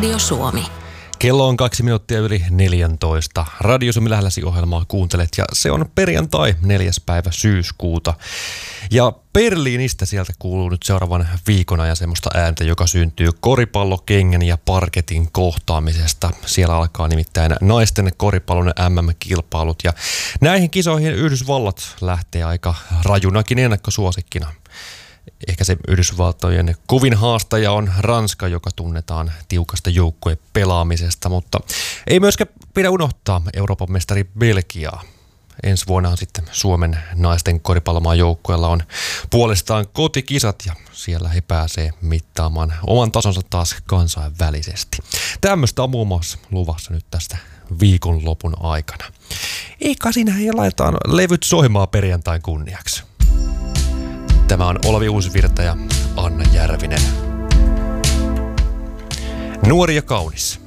Radio Suomi. Kello on 2 minuuttia yli 14. Radio Suomi lähelläsi ohjelmaa kuuntelet ja se on perjantai 4. päivä syyskuuta. Ja Berliinistä sieltä kuuluu nyt seuraavan viikon ajan semmoista ääntä, joka syntyy koripallokengän ja parketin kohtaamisesta. Siellä alkaa nimittäin naisten koripallon MM-kilpailut ja näihin kisoihin Yhdysvallat lähtee aika rajunakin ennakkosuosikkina. Ehkä se Yhdysvaltojen kovin haastaja on Ranska, joka tunnetaan tiukasta joukkueen pelaamisesta, mutta ei myöskään pidä unohtaa Euroopan mestari Belgiaa. Ensi vuonnahan sitten Suomen naisten koripallomaan joukkueella on puolestaan kotikisat ja siellä he pääsee mittaamaan oman tasonsa taas kansainvälisesti. Tämmöistä on muun muassa luvassa nyt tästä viikonlopun aikana. Eikä siinä laitetaan levyt soimaan perjantain kunniaksi. Tämä on Olavi Uusivirta ja Anna Järvinen. Nuori ja kaunis.